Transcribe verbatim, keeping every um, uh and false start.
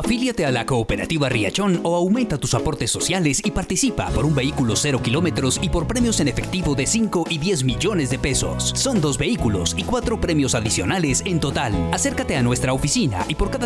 Afíliate a la Cooperativa Riachón o aumenta tus aportes sociales y participa por un vehículo cero kilómetros y por premios en efectivo de cinco y diez millones de pesos. Son dos vehículos y cuatro premios adicionales en total. Acércate a nuestra oficina y por cada